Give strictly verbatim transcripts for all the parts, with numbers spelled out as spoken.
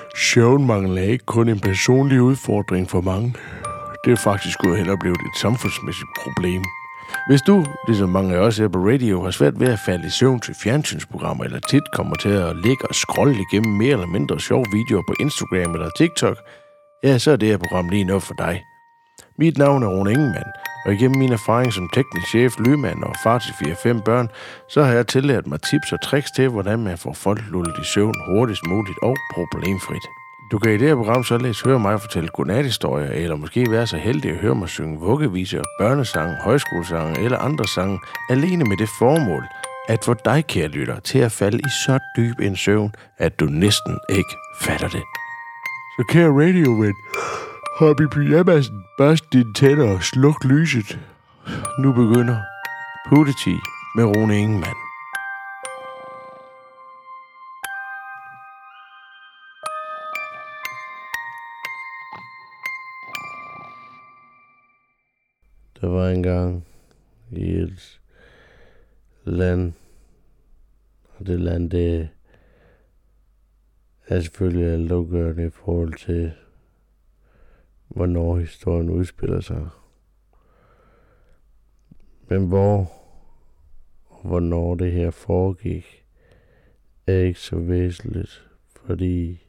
Søvn mangler ikke kun en personlig udfordring for mange. Det er faktisk gået hen og blevet et samfundsmæssigt problem. Hvis du, ligesom mange af os her på radio, har svært ved at falde i søvn til fjernsynsprogrammer, eller tit kommer til at ligge og scrolle igennem mere eller mindre sjove videoer på Instagram eller TikTok, ja, så er det her program lige noget for dig. Mit navn er Rune Ingemann, og igennem min erfaring som teknisk chef, lydmand og far til fire fem børn, så har jeg tillært mig tips og tricks til, hvordan man får folk lullet i søvn hurtigst muligt og problemfrit. Du kan i det her program således høre mig fortælle godnathistorier, eller måske være så heldig at høre mig synge vuggeviser, børnesange, højskolesange eller andre sange, alene med det formål, at få dig, kære lytter, til at falde i så dyb en søvn, at du næsten ikke fatter det. Så kære radioven, hop i pyjamasen, børst dine tænder og sluk lyset. Nu begynder Puttetid med Rune Ingemann. Der var engang i et land, og det land, det er selvfølgelig alt afgørende i forhold til, hvornår historien udspiller sig. Men hvor og hvornår det her foregik, er ikke så væsentligt, fordi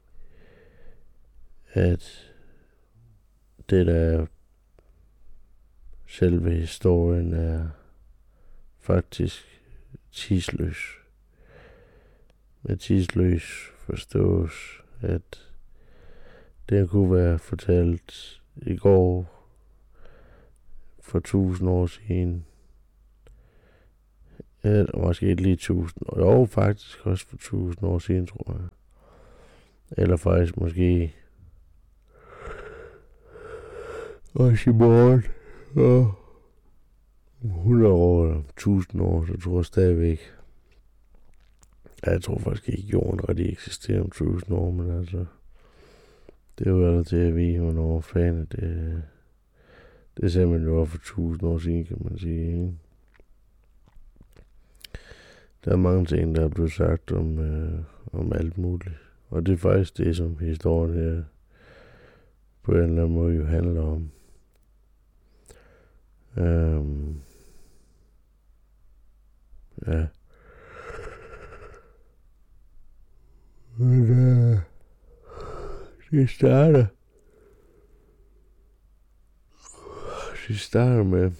at det, der er selve historien, er faktisk tidsløs. Med tidsløs forstås, at det kunne være fortalt i går, for tusind år siden, eller måske lige tusind år, jo faktisk også for tusind år siden, tror jeg. Eller faktisk måske også i morgen, og hundrede år eller tusind år, så tror jeg stadigvæk, jeg tror faktisk ikke, jorden rigtig eksisterer om tusind år, men altså, det er jo allerede til at vide, hvornår fanden det, det er simpelthen jo for tusind år siden, kan man sige, ikke? Der er mange ting, der er blevet sagt om, øh, om alt muligt, og det er faktisk det, som historien her på en eller anden måde jo handler om. Um, ja. Men uh, det starter. Det starter med,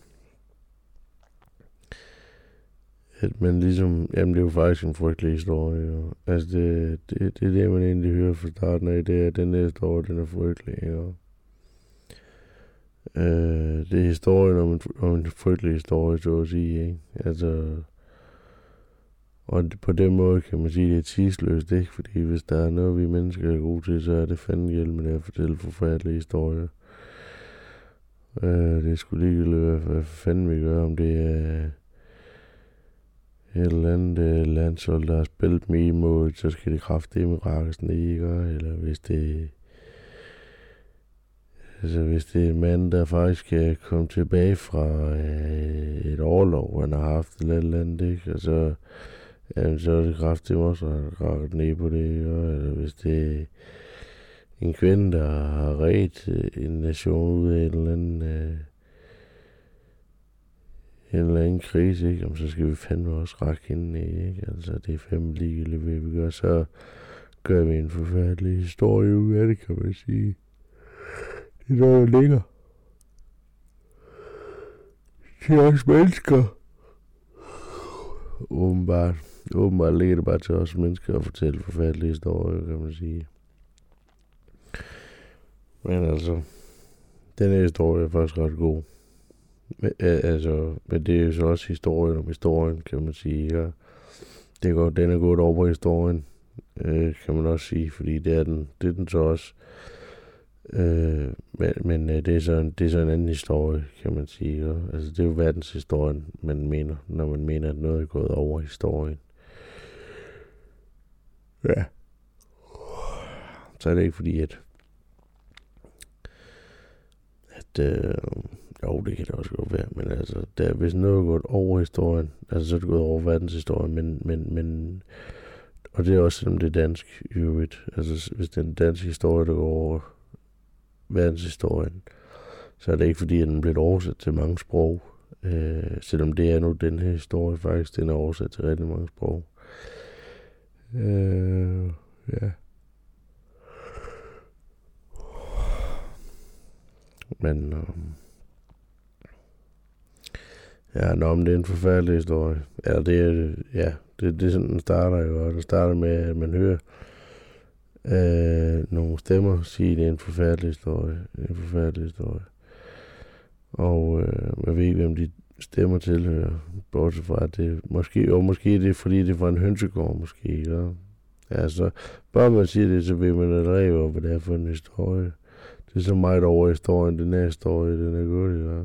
at man ligesom, jamen det er jo faktisk en frygtelig historie, jo. Altså det, det, det er det, man egentlig hører fra starten af, det er, at den næste år, den er frygtelig, jo. Uh, det er historien om en, om en frygtelig historie, så at sige, ikke? Altså, og på den måde kan man sige, at det er tidsløst, ikke? Fordi hvis der er noget, vi mennesker er gode til, så er det fandme hjælp med at fortælle forfærdelige historier. Uh, det er sgu ligegyldigt, hvad fanden vi gør, om det er et eller andet uh, landshold, der har spillet med imod, så skal det kraftedeme rakkes ned, ikke? Eller hvis det Altså hvis det er en mand, der faktisk kan komme tilbage fra øh, et overlov, han har haft eller et eller andet, ikke? Altså, jamen, så er det kraftigt også at rakke ned på det, ikke? Eller hvis det er en kvinde, der har reddet en nation ud af en eller anden, øh, en eller anden krise, ikke? Jamen, så skal vi fandme også rakke hende ned, ikke? Altså, det er fandme ligegyldigt, hvad vi gør, så gør vi en forfærdelig historie ud af det, kan man sige. Det er noget, der ligger til os mennesker. Åbenbart. Åbenbart ligger det bare til os mennesker at fortælle forfærdelige historier, kan man sige. Men altså, den her historie er faktisk ret god. Men, altså, men det er jo så også historien om historien, kan man sige. Ja. Det er godt, den er gået over historien, øh, kan man også sige, fordi det er den, det er den så også. Øh, men men øh, det, er så en, det er så en anden historie, kan man sige. Ja. Altså, det er jo verdenshistorien, man mener, når man mener, at noget er gået over historien. Ja. Så er det ikke fordi, at at øh, jo, det kan det også godt være, men altså, der, hvis noget er gået over historien, altså så er det gået over verdenshistorien, men, men, men og det er også selvom det er dansk i øvrigt. Altså hvis det er en dansk historie, der går over verdenshistorien, så er det ikke fordi, at den bliver oversat til mange sprog. Øh, selvom det er nu den her historie faktisk, den er oversat til rigtig mange sprog. Øh, ja. Men um, ja, nå, men det er en forfærdelig historie. Ja, det er, ja, det, det er sådan, den starter jo, og den starter med, at man hører øh, nogle stemmer sige, at det er en forfærdelig historie. En forfærdelig historie. Og øh, jeg ved ikke, hvem de stemmer tilhører, bortset fra, at det måske, og måske det er, fordi det er fra en hønsegård, måske, ja. Ja, så bare man siger det, så ved man allerede, hvad det er for en historie. Det er så meget over historien, den her historie, den er god, ja.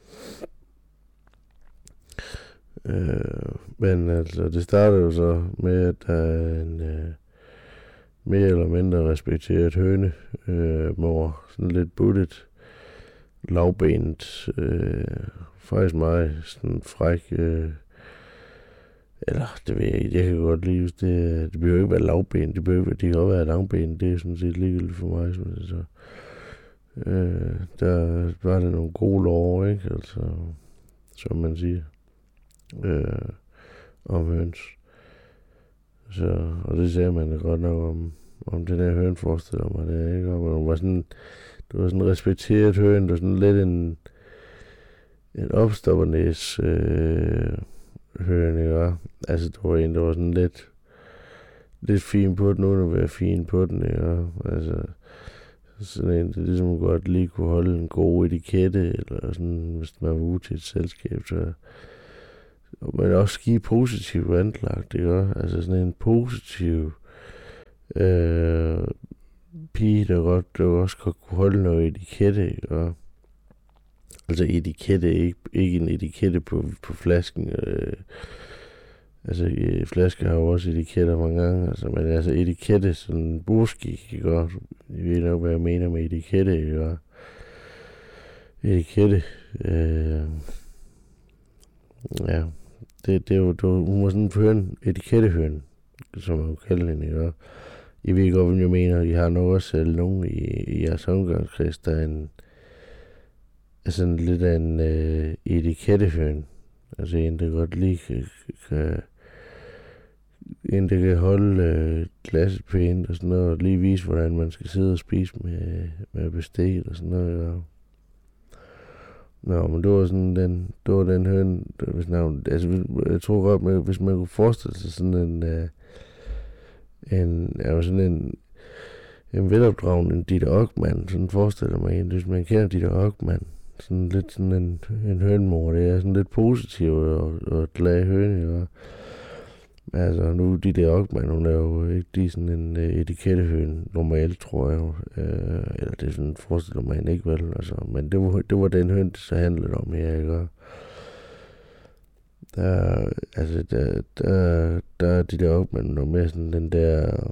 Øh, men altså, det starter jo så med, at der er en øh, mere eller mindre respekteret høne, øh, mor, sådan lidt buttet, lavbenet, øh, faktisk meget sådan fræk, øh, eller det ved jeg ikke, jeg kan godt lide, det, det behøver ikke være lavben, det behøver, det kan godt være langben, det er sådan set ligegyldigt for mig, sådan det så. Øh, der var det nogle gode lov, ikke, altså, som man siger, øh, om høns. Så, og det ser man godt nok om, om den her høn forestiller mig det, ikke, og man var sådan, det var sådan en respekteret høn, det var sådan lidt en, en opstoppernæs, øh, høn, ikke? Altså, det var en, der var sådan lidt, lidt fin på den, uden at være fin på den, ikke? Altså, sådan en, der ligesom godt lige kunne holde en god etikette, eller sådan, hvis man var ude til et selskab, så, men også give positiv anlagt, ikke? Altså, sådan en positiv, øh, pige, der godt, der også godt kunne holde noget etikette, ikke? Altså etikette, ikke, ikke en etikette på, på flasken. Øh, altså øh, flasker har jo også etiketter mange gange. Altså, men altså etikette, sådan en bordskik, ikke? Og jeg ved nok, hvad jeg mener med etikette, ikke? Etikette. Øh, ja, det, det var, det var, hun var sådan en høn, etikettehøn, som man kunne kalde hende, ikke? Jeg ved godt, hvad jeg mener. I har nok også selv nogen i, i jeres omgangskreds, der er en sådan lidt af en øh, etikettehøn. Altså en, der godt lige kan, kan en, der kan holde øh, glasset pænt og sådan noget, og lige vise, hvordan man skal sidde og spise med, med bestik og sådan noget. Ja. Nå, men det var sådan den, det var den høn, hvis navn, altså jeg tror godt, man, hvis man kunne forestille sig sådan en, øh, en, ja, sådan en, en velopdragen, en Ditte Okman, sådan forestiller mig en, hvis man kender Ditte Okman, sådan lidt sådan en, en hønmor, det er sådan lidt positiv og, og glad høne, og altså nu de der Okman, hun er jo ikke de sådan en uh, etikettehøn normalt, tror jeg, uh, eller det er sådan, forestiller mig ikke vel, altså, men det var, det var den høn, det så handlede om her, ikke, og der, altså, der, der, der er de der Okman, når med sådan den der,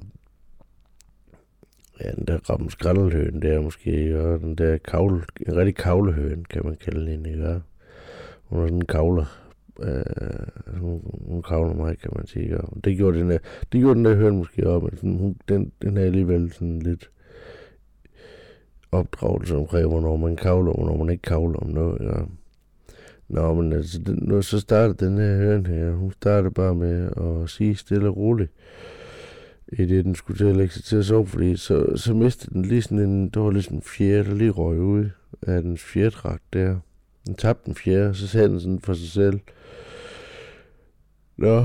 ja, den der rammenskraldelhøn der måske, og den der kavle, en rigtig kavlehøn, kan man kalde hende, ikke? Hun er sådan en kavler. Øh, hun, hun kavler mig, kan man sige, og det gjorde den der, det gjorde den der høn måske op, men sådan, hun, den, den er alligevel sådan lidt opdragelse omkring, hvornår man kavler, og hvornår man ikke kavler om noget, ikke? Nå, men altså, den, nu, så startede den her høn her, hun startede bare med at sige stille og roligt, i det, den skulle til at lægge sig til at sove, fordi så, så mistede den lige sådan en, der var lige sådan en fjerde, der lige røg ud af dens fjerdragt der. Den tabte den fjerde, så sagde den sådan for sig selv. Nå,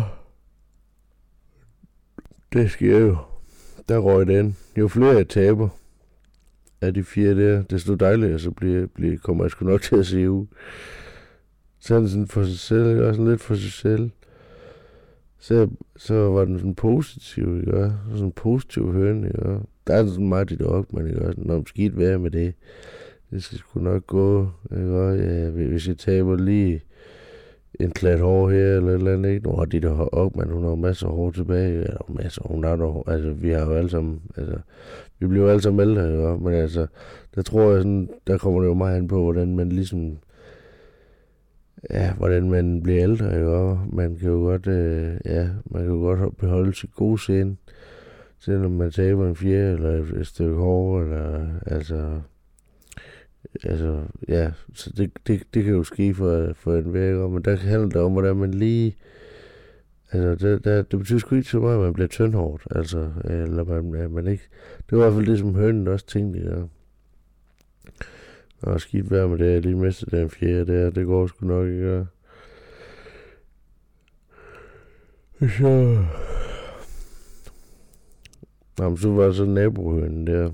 det sker jo. Der røg den. Jo flere jeg taber af de fire der, desto dejligere, så bliver, bliver, kommer jeg sgu nok til at se ud. Så er den sådan for sig selv, og sådan lidt for sig selv. Så, så var den sådan positiv, ikke? Sådan en positiv høne, ikke? Der er sådan meget dit Okman, ikke? Nå, skidt være med det. Det skal sgu nok gå, ikke? Ja, hvis jeg taber lige en klat hår her, eller et eller andet, ikke? Nu har de der Okman, hun har masser af hår tilbage, eller masser, hun har der, altså, vi har jo alle sammen, altså, vi bliver jo alle sammen ældre, ikke? Men altså, der tror jeg sådan, der kommer det jo meget an på, hvordan man ligesom, ja, hvordan man bliver ældre, ikke? Og man kan jo godt, øh, ja, man kan jo godt beholde sit gode sind, selvom man taber en fjerde, eller et stykke hår, eller, altså, altså, ja, så det, det, det kan jo ske for, for en væg, men der handler det om, hvordan man lige, altså, det, det, det betyder sgu ikke så meget, at man bliver tyndhårdt, altså, eller man, man ikke, det var i hvert fald det, som hønen også tænkte, ja. Og skidt værd med det, jeg lige mistede den fjerde der, det går sgu nok ikke, ja. Så... Jamen, så var så nabohønen der.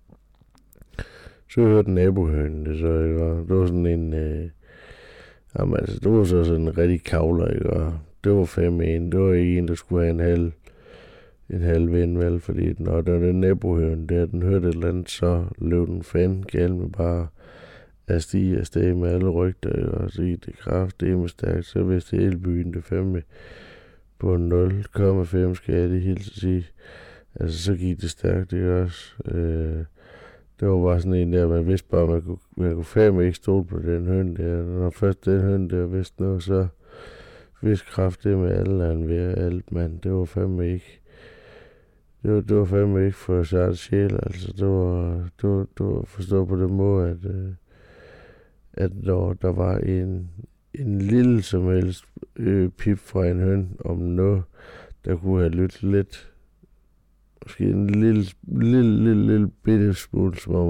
Så hørte nabohønen det så, ikke? Og det var sådan en... Øh, jamen, altså, det var så sådan en rigtig kavler, ikke? Og det var fem en. Det var ikke en, der skulle have en halv... En halv vind, vel? Fordi når der var den nabohønen der, den hørte et eller andet, så løb den fanden galt med bare at stige afsted med alle rygter, ikke? Og sige, det kraft, det er med stærkt. Så vidste hele byen det fandme på nul komma fem, skal jeg det helt sige. Altså, så gik det stærkt, ikke også? Øh, det var bare sådan en der, man vidste bare, man kunne, man kunne fandme ikke stole på den høn der. Når først den høn der vidste noget, så vidste kraft det med alle land ved alt, mand. Det var fandme ikke, det var, det var fandme ikke for særligt sjæl, altså. Det var, det var, det var forstået på den måde, at, øh, at når der var en, en lille som helst øh, pip fra en høn om noget, der kunne have lyttet lidt, måske en lille, lille, lille, lille bitte smule, som om